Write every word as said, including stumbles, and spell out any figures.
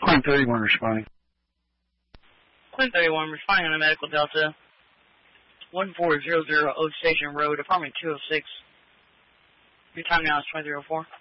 Queen thirty-one responding. Queen thirty-one responding on a medical Delta. one four zero zero Old Station Road, apartment two oh six. Your time now is twenty-three oh four.